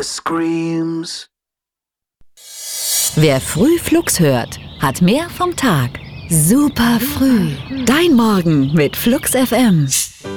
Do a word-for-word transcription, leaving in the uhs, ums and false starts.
the screams. Wer früh Flux hört, hat mehr vom Tag. Super früh. Dein Morgen mit Flux F M.